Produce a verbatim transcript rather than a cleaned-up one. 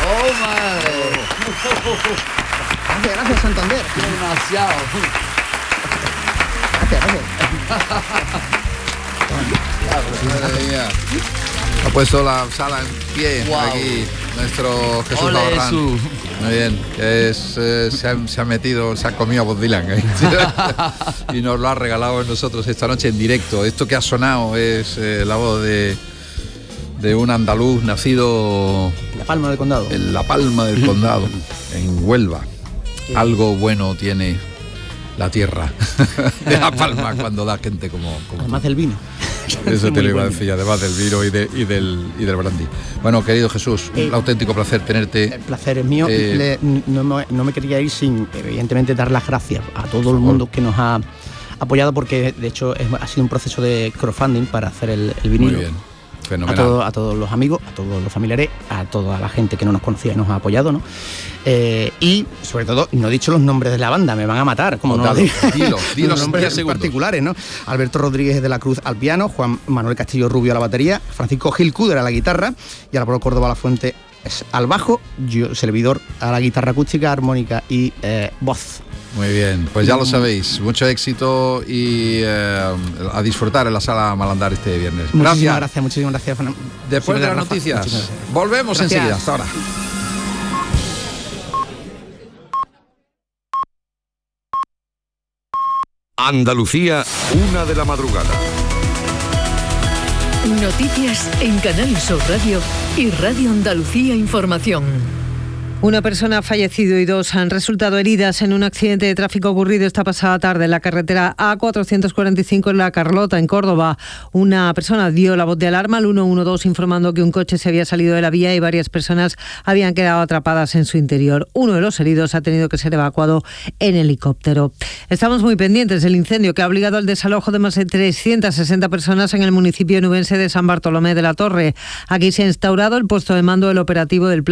¡Oh, madre! Gracias, gracias, Santander. Demasiado. Gracias, gracias. Madre mía. Ha puesto la sala en pie. Wow. Aquí nuestro Jesús Ole, Labarrán. Jesús. Muy bien, que es, eh, se, ha, se ha metido, se ha comido a Bob Dylan ¿eh? Y nos lo ha regalado a nosotros esta noche en directo. Esto que ha sonado es eh, la voz de, de un andaluz nacido En La Palma del Condado. en La Palma del Condado, en Huelva. Algo bueno tiene la tierra de La Palma cuando da gente como, como Además del vino. eso te Muy lo iba a bueno. decir, además del vino y, de, y, del, y del brandy. Bueno, querido Jesús, un Eh, auténtico placer tenerte. El placer es mío. Eh, Le- no, me, no me quería ir sin, evidentemente, dar las gracias a todo el mundo que nos ha apoyado, porque de hecho es- ha sido un proceso de crowdfunding para hacer el, el Muy vinilo. bien, A, fenomenal. todo- a todos los amigos, a todos los familiares, a toda la gente que no nos conocía y nos ha apoyado, ¿no? Eh, y sobre todo, no he dicho los nombres de la banda, me van a matar, como Oh, no lo dalo, diga. dilo, dilo Los en nombres diez segundos. particulares, ¿no? Alberto Rodríguez de la Cruz al piano, Juan Manuel Castillo Rubio a la batería, Francisco Gil Cuder a la guitarra y Álvaro Córdoba La Fuente es al bajo, yo, servidor a la guitarra acústica, armónica y eh, voz. Muy bien, pues ya lo sabéis, mucho éxito y eh, a disfrutar en la sala Malandar este viernes. Muchísimas Gracias. gracias, muchísimas gracias. Fernando. Después de las Rafa, noticias, muchísimas gracias. volvemos Gracias. enseguida. Hasta ahora. Andalucía, una de la madrugada. Noticias en Canal Sur Radio y Radio Andalucía Información. Una persona ha fallecido y dos han resultado heridas en un accidente de tráfico ocurrido esta pasada tarde en la carretera A cuatrocientos cuarenta y cinco en La Carlota, en Córdoba. Una persona dio la voz de alarma al uno uno dos informando que un coche se había salido de la vía y varias personas habían quedado atrapadas en su interior. Uno de los heridos ha tenido que ser evacuado en helicóptero. Estamos muy pendientes del incendio que ha obligado al desalojo de más de trescientas sesenta personas en el municipio nubense de San Bartolomé de la Torre. Aquí se ha instaurado el puesto de mando del operativo del plan